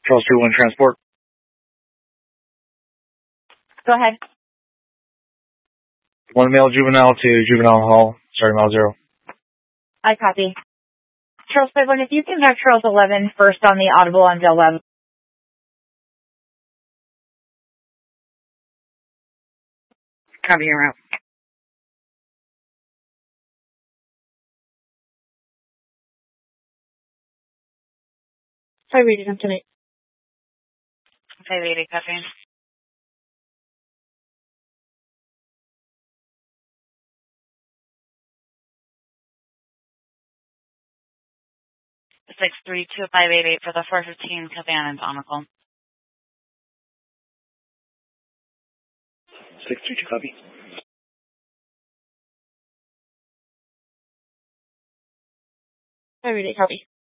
Charles 2-1 transport. Go ahead. One male juvenile to juvenile hall, starting mile 0. I copy. Charles 5-1, if you can have Charles 11 first on the audible on Del Webb. Copy your route. Hi, reading up tonight. 580, copy. Six three two five eight eight for the 415 Cabana and Donegal. 632, copy. Hi, reading, copy.